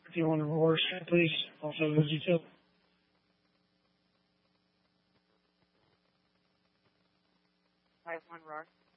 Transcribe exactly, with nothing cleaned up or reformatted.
If you want to reverse it, please. Also, those details. Five one rock.